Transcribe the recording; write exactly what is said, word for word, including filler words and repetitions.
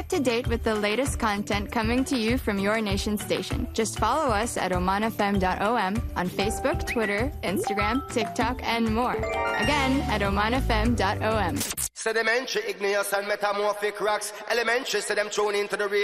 up to date with the latest content coming to you from your nation station. Just follow us at oman f m dot o m on Facebook, Twitter, Instagram, TikTok, and more. Again, at oman f m dot o m. Sedimentary, igneous and metamorphic rocks. Elementary, so them tune into the real